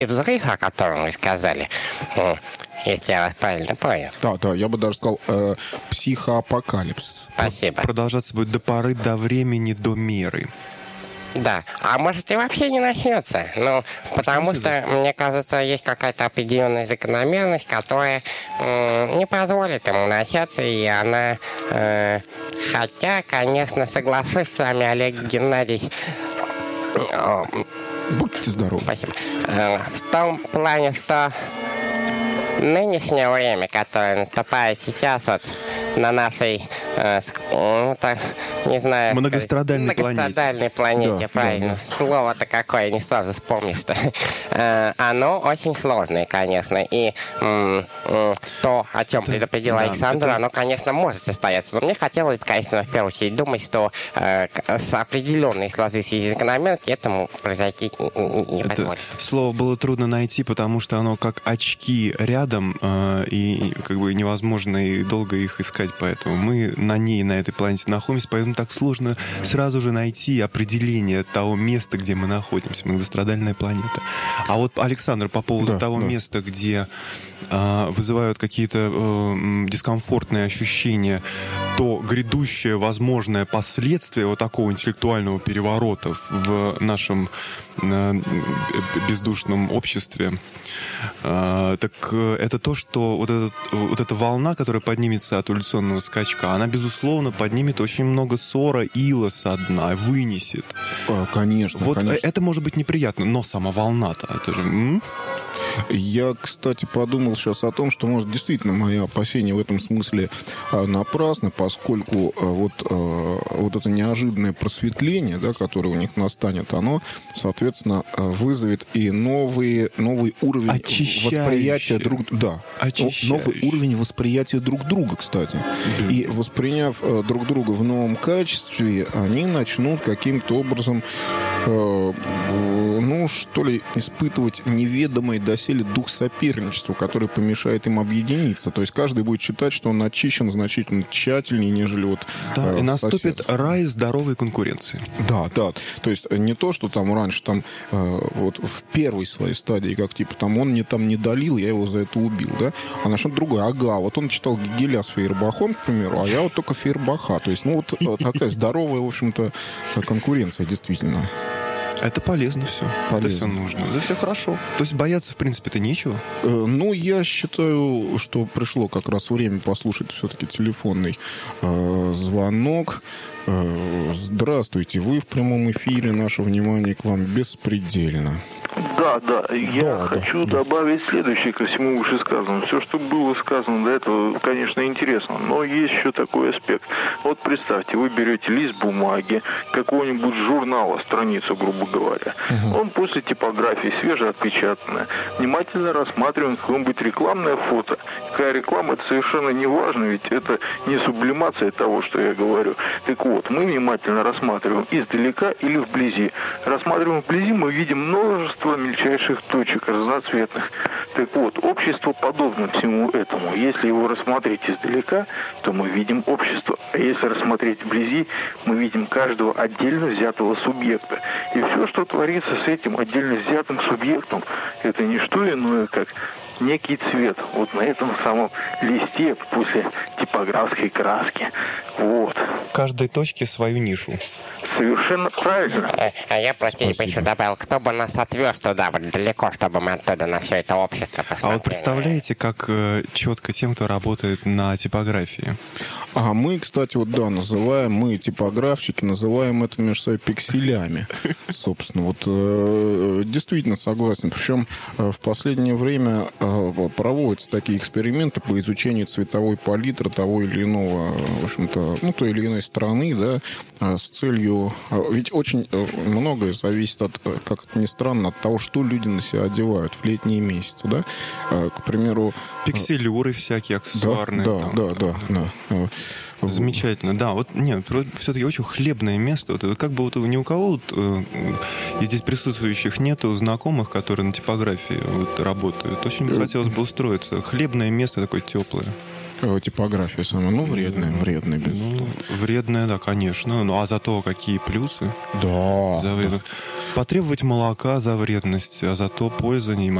взрыв, о котором вы сказали, если я вас правильно понял. Да, я бы даже сказал психоапокалипсис. Спасибо. Продолжаться будет до поры, до времени, до меры. Да, а может и вообще не начнется. Ну, потому что, мне кажется, есть какая-то определенная закономерность, которая не позволит ему начаться, и она... хотя, конечно, соглашусь с вами, Олег Геннадьевич... Будьте здоровы. Спасибо. В том плане, что нынешнее время, которое наступает сейчас вот на нашей, не знаю... Многострадальной планете, да, правильно. Да. Слово-то какое, не сразу вспомнишь-то. Оно очень сложное, конечно. И то, о чем предупредил Александр, оно, конечно, может состояться. Но мне хотелось бы, конечно, в первую очередь думать, что с определенной сложившейся закономерностью этому произойти не позволит. Слово было трудно найти, потому что оно как очки рядом, и как бы невозможно и долго их искать, поэтому мы на ней, на этой планете находимся, поэтому так сложно сразу же найти опредиление того места, где мы находимся. Многострадальная планета. А вот, Александр, по поводу того места, где вызывают какие-то дискомфортные ощущения, то грядущее возможное последствие вот такого интеллектуального переворота в нашем бездушном обществе, так это то, что вот эта волна, которая поднимется от эволюционного скачка, она, безусловно, поднимет очень много ссора, ила со дна, вынесет. Конечно, вот конечно. это может быть неприятно, но сама волна-то, это же... Я, кстати, подумал сейчас о том, что, может, действительно мои опасения в этом смысле напрасны, поскольку вот это неожиданное просветление, да, которое у них настанет, оно, соответственно, вызовет и новый уровень восприятия друг друга. Новый уровень восприятия друг друга, кстати. И восприняв друг друга в новом качестве, они начнут каким-то образом, что ли, испытывать неведомый доселе дух соперничества, который помешает им объединиться. То есть каждый будет считать, что он очищен значительно тщательнее, нежели вот да, и наступит сосед. Рай здоровой конкуренции. Да. То есть не то, что там раньше там вот в первой своей стадии, как типа там он мне там не долил, я его за это убил, да? А на что-то другое. Ага, вот он читал Гегеля с Фейербахом, к примеру, а я вот только Фейербаха. То есть, такая здоровая, в общем-то, конкуренция, действительно. Это полезно все. Это все нужно. Это все хорошо. То есть бояться, в принципе-то нечего. Я считаю, что пришло как раз время послушать все-таки телефонный звонок. Здравствуйте, вы в прямом эфире. Наше внимание к вам беспредельно. Да. Я хочу добавить следующее ко всему вышесказанному. Все, что было сказано до этого, конечно, интересно, но есть еще такой аспект. Вот представьте, вы берете лист бумаги, какого-нибудь журнала, страницу, грубо говоря. Он после типографии свежеотпечатанная. Внимательно рассматриваем какое-нибудь рекламное фото. Какая реклама, это совершенно не важно, ведь это не сублимация того, что я говорю. Так вот, мы внимательно рассматриваем издалека или вблизи. Рассматриваем вблизи, мы видим множество мельчайших точек разноцветных. Так вот, общество подобно всему этому. Если его рассмотреть издалека, то мы видим общество. А если рассмотреть вблизи, мы видим каждого отдельно взятого субъекта. И все, что творится с этим отдельно взятым субъектом, это не что иное, как некий цвет. Вот на этом самом листе после типографской краски. Вот. Каждой точке свою нишу. Совершенно правильно. А я, простите, еще добавил, кто бы нас отвез туда, вот далеко, чтобы мы оттуда на все это общество посмотрели. А вот представляете, как четко тем, кто работает на типографии? Мы, кстати, называем, мы, типографщики, называем это между собой пикселями. Собственно, действительно согласен. Причем в последнее время проводятся такие эксперименты по изучению цветовой палитры того или иного, в общем-то, той или иной страны, да, с целью... Ведь очень многое зависит от, как это ни странно, от того, что люди на себя одевают в летние месяцы, да. К примеру... Пикселюры всякие, аксессуарные. Да. Замечательно, да. Все-таки очень хлебное место. Как бы ни у кого из здесь присутствующих нету знакомых, которые на типографии работают. Очень хотелось бы устроиться. Хлебное место такое теплое. типография самая. Ну, вредная, безусловно. Вредная, да, конечно. Ну, а зато какие плюсы? Да. За вредность. Потребовать молока за вредность, а зато польза не